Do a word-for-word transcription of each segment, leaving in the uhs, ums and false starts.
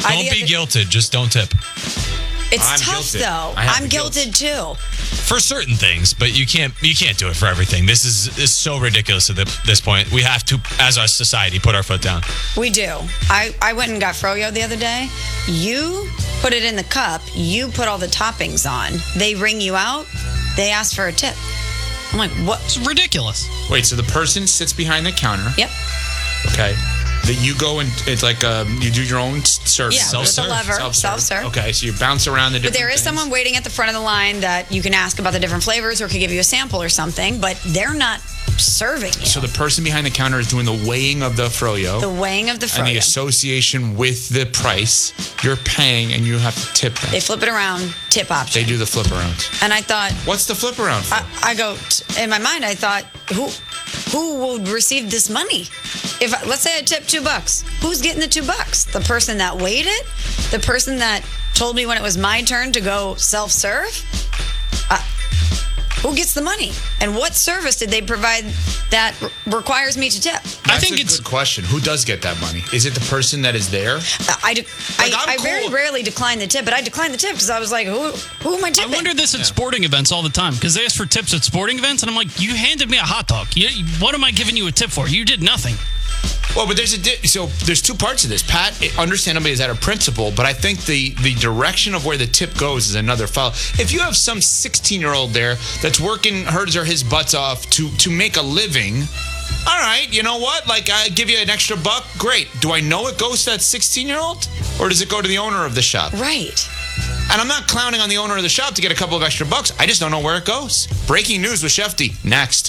Don't be guilted. Just don't tip. It's I'm tough guilted. though. I'm guilted too. For certain things, but you can't you can't do it for everything. This is, this is so ridiculous at the, this point. We have to, as a society, put our foot down. We do. I, I went and got froyo the other day. You put it in the cup. You put all the toppings on. They ring you out. They ask for a tip. I'm like, what? It's ridiculous. Wait, so the person sits behind the counter. Yep. Okay. That you go and it's like um, you do your own service. Yeah, with the lever, self-serve. Okay, so you bounce around the different But there is things. someone waiting at the front of the line that you can ask about the different flavors or could give you a sample or something, but they're not serving you. So the person behind the counter is doing the weighing of the froyo. The weighing of the froyo. And the association with the price, you're paying and you have to tip them. They flip it around, tip option. They do the flip around. And I thought... What's the flip around for? I, I go, in my mind, I thought, who who will receive this money? If I, let's say I tip two bucks, who's getting the two bucks? The person that weighed it? The person that told me when it was my turn to go self-serve? Uh, who gets the money? And what service did they provide that re- requires me to tip? That's I think a it's a good question. Who does get that money? Is it the person that is there? Uh, I, de- like, I, I cool. very rarely decline the tip, but I declined the tip because I was like, who, who am I tipping? I wonder this at yeah. sporting events all the time because they ask for tips at sporting events, and I'm like, you handed me a hot dog. You, what am I giving you a tip for? You did nothing. Well, but there's a di- so there's two parts of this. Pat, understandably, is at a principle, but I think the the direction of where the tip goes is another foul. If you have some sixteen-year-old there that's working hers or his butts off to to make a living, all right, you know what? Like, I give you an extra buck, great. Do I know it goes to that sixteen-year-old, or does it go to the owner of the shop? Right. And I'm not clowning on the owner of the shop to get a couple of extra bucks. I just don't know where it goes. Breaking news with Shefty next.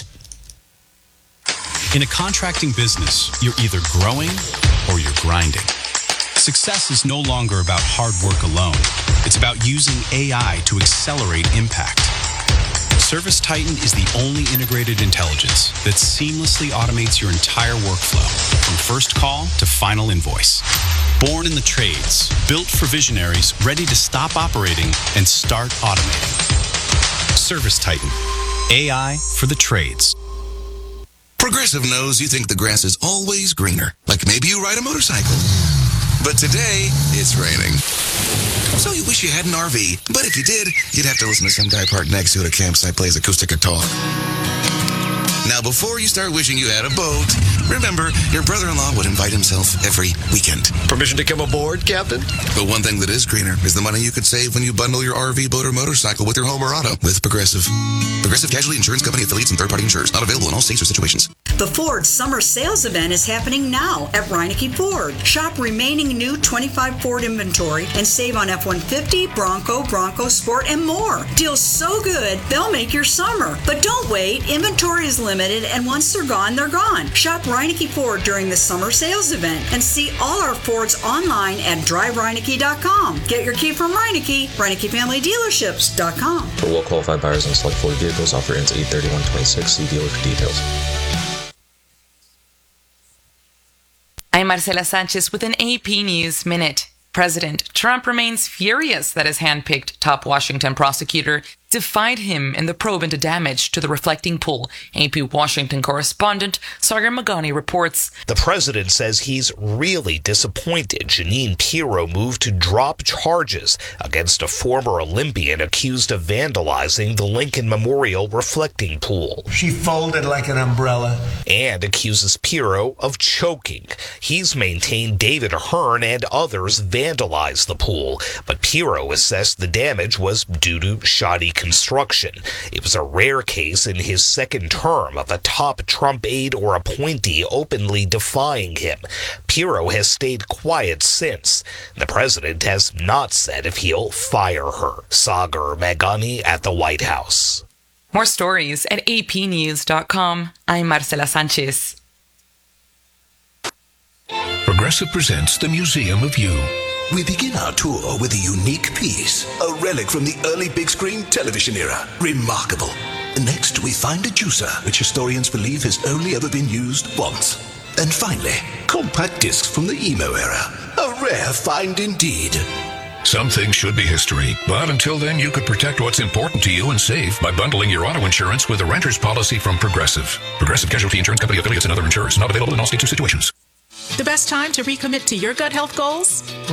In a contracting business, you're either growing or you're grinding. Success is no longer about hard work alone. It's about using A I to accelerate impact. ServiceTitan is the only integrated intelligence that seamlessly automates your entire workflow, from first call to final invoice. Born in the trades, built for visionaries ready to stop operating and start automating. ServiceTitan, A I for the trades. Progressive knows you think the grass is always greener, like maybe you ride a motorcycle. But today, it's raining. So you wish you had an R V, but if you did, you'd have to listen to some guy parked next to it at a campsite plays acoustic guitar. Now, before you start wishing you had a boat, remember, your brother-in-law would invite himself every weekend. Permission to come aboard, Captain? But one thing that is greener is the money you could save when you bundle your R V, boat, or motorcycle with your home or auto with Progressive. Progressive Casualty Insurance Company affiliates and third-party insurers. Not available in all states or situations. The Ford Summer Sales Event is happening now at Reineke Ford. Shop remaining new twenty-five Ford inventory and save on F one fifty, Bronco, Bronco Sport, and more. Deals so good, they'll make your summer. But don't wait. Inventory is limited, and once they're gone, they're gone. Shop Reineke Ford during the Summer Sales Event and see all our Fords online at drive reineke dot com. Get your key from Reineke, Reineke Family Dealerships dot com. For well-qualified buyers on select Ford vehicles, offer ends eight thirty-one twenty-six. See dealer for details. I'm Marcela Sanchez with an A P News Minute. President Trump remains furious that his handpicked top Washington prosecutor defied him in the probe into damage to the reflecting pool. A P Washington correspondent Sagar Magani reports. The president says he's really disappointed Jeanine Pirro moved to drop charges against a former Olympian accused of vandalizing the Lincoln Memorial reflecting pool. She folded like an umbrella. And accuses Pirro of choking. He's maintained David Hearn and others vandalized the pool, but Pirro assessed the damage was due to shoddy construction. It was a rare case in his second term of a top Trump aide or appointee openly defying him. Pirro has stayed quiet since. The president has not said if he'll fire her. Sagar Magani at the White House. More stories at A P news dot com. I'm Marcela Sanchez. Progressive presents the Museum of You. We begin our tour with a unique piece, a relic from the early big screen television era. Remarkable. Next, we find a juicer, which historians believe has only ever been used once. And finally, compact discs from the emo era. A rare find indeed. Some things should be history, but until then, you could protect what's important to you and save by bundling your auto insurance with a renter's policy from Progressive. Progressive Casualty Insurance Company affiliates and other insurers. Not available in all states or situations. The best time to recommit to your gut health goals?